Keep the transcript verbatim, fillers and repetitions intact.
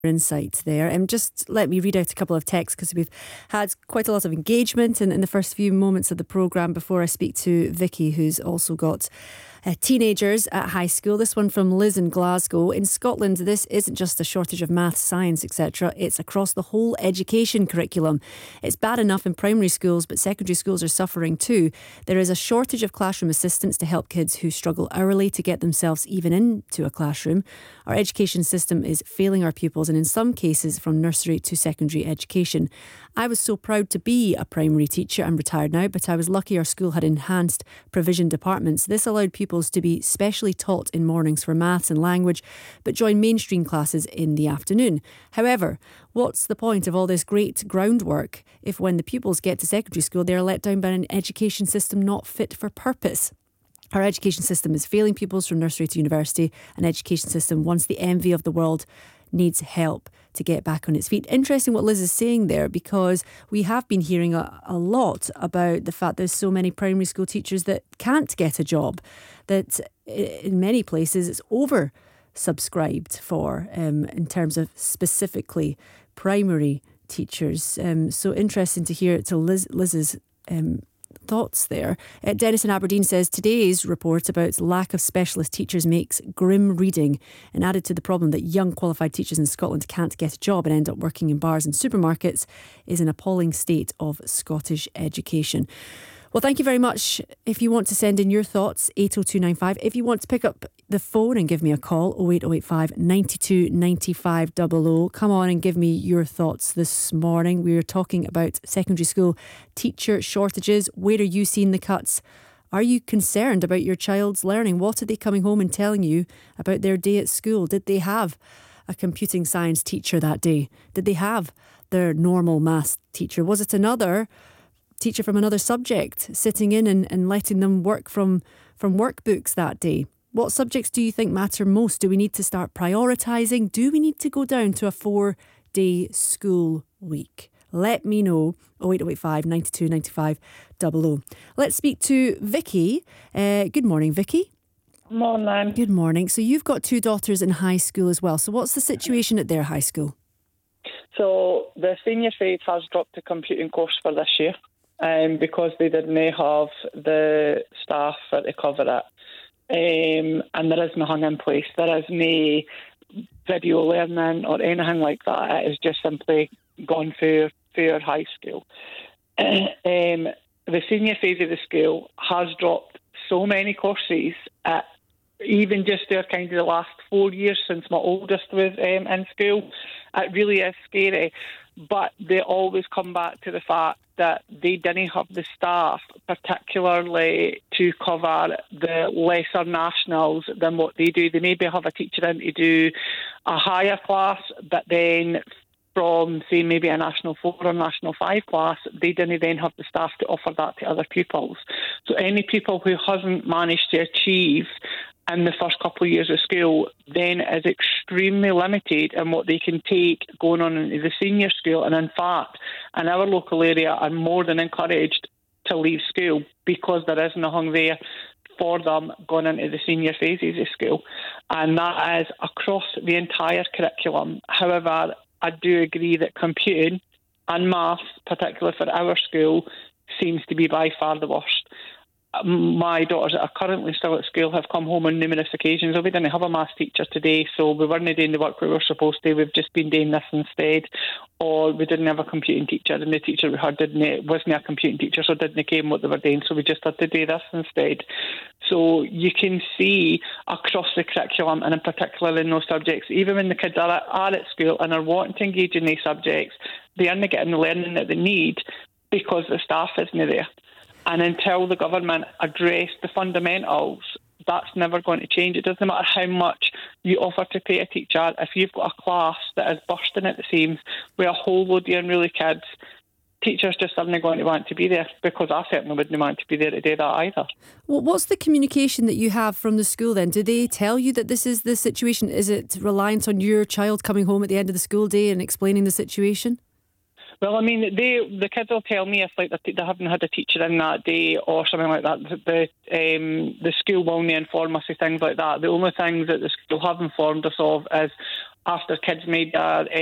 insight there. And just let me read out a couple of texts because we've had quite a lot of engagement in, in the first few moments of the programme before I speak to Vicky, who's also got Uh, teenagers at high school. This one from Liz in Glasgow. In Scotland, this isn't just a shortage of maths, science, et cetera. It's across the whole education curriculum. It's bad enough in primary schools, but secondary schools are suffering too. There is a shortage of classroom assistants to help kids who struggle hourly to get themselves even into a classroom. Our education system is failing our pupils, and in some cases from nursery to secondary education. I was so proud to be a primary teacher. I'm retired now, but I was lucky our school had enhanced provision departments. This allowed pupils to be specially taught in mornings for maths and language, but join mainstream classes in the afternoon. However, what's the point of all this great groundwork if when the pupils get to secondary school, they're let down by an education system not fit for purpose? Our education system is failing pupils from nursery to university. An education system, once the envy of the world, needs help to get back on its feet. Interesting what Liz is saying there, because we have been hearing a, a lot about the fact there's so many primary school teachers that can't get a job, that in many places it's oversubscribed for um, in terms of specifically primary teachers. Um, so interesting to hear to Liz, Liz's um, thoughts there. Uh, Dennis in Aberdeen says today's report about lack of specialist teachers makes grim reading, and added to the problem that young qualified teachers in Scotland can't get a job and end up working in bars and supermarkets is an appalling state of Scottish education. Well, thank you very much. If you want to send in your thoughts, eight oh two nine five. If you want to pick up the phone and give me a call, oh eight oh eight five, nine two nine five double oh. Come on and give me your thoughts this morning. We were talking about secondary school teacher shortages. Where are you seeing the cuts? Are you concerned about your child's learning? What are they coming home and telling you about their day at school? Did they have a computing science teacher that day? Did they have their normal maths teacher? Was it another teacher from another subject sitting in and, and letting them work from, from workbooks that day? What subjects do you think matter most? Do we need to start prioritising? Do we need to go down to a four-day school week? Let me know. oh eight oh eight five, nine two nine five double oh. Let's speak to Vicky. Uh, good morning, Vicky. Morning. Good morning. So you've got two daughters in high school as well. So what's the situation at their high school? So the senior phase has dropped the computing course for this year. Um, because they didn't have the staff for to cover it. Um, and there is nothing in place. There is no video learning or anything like that. It is just simply gone through, through high school. um, the senior phase of the school has dropped so many courses, at even just their kind of the last four years since my oldest was um, in school. It really is scary. But they always come back to the fact that they didn't have the staff, particularly to cover the lesser nationals than what they do. They maybe have a teacher in to do a higher class, but then from, say, maybe a National four or National five class, they didn't then have the staff to offer that to other pupils. So any people who hasn't managed to achieve in the first couple of years of school then is extremely limited in what they can take going on into the senior school. And in fact, in our local area, are more than encouraged to leave school because there is nothing there for them going into the senior phases of school. And that is across the entire curriculum. However, I do agree that computing and maths, particularly for our school, seems to be by far the worst. My daughters that are currently still at school have come home on numerous occasions. Oh, we didn't have a maths teacher today, so we weren't doing the work we were supposed to. We've just been doing this instead. Or we didn't have a computing teacher, and the teacher we had didn't, wasn't a computing teacher, so didn't care what they were doing, so we just had to do this instead. So you can see across the curriculum, and in particular in those subjects, even when the kids are at, are at school and are wanting to engage in these subjects, they aren't getting the learning that they need because the staff isn't there. And until the government address the fundamentals, that's never going to change. It doesn't matter how much you offer to pay a teacher. If you've got a class that is bursting at the seams with a whole load of unruly kids, teachers just aren't going to want to be there, because I certainly wouldn't want to be there to do that either. Well, what's the communication that you have from the school then? Do they tell you that this is the situation? Is it reliant on your child coming home at the end of the school day and explaining the situation? Well, I mean, they the kids will tell me if like they haven't had a teacher in that day or something like that. The um, the school will not inform us of things like that. The only things that the school have informed us of is after kids made their